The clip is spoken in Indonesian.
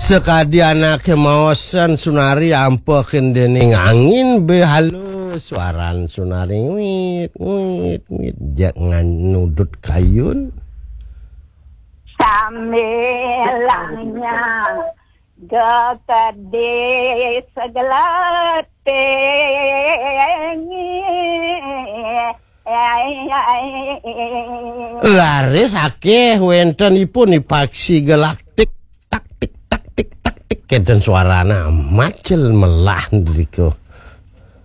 sekadi anake maosan Sunari ampekeun dening angin be halus suaran Sunari wit jangan nudut kayun samilangnya gede segelateng laris akeh wentenipun ipaksi galaktik taktik taktik taktik keden suarana macel melah ndriko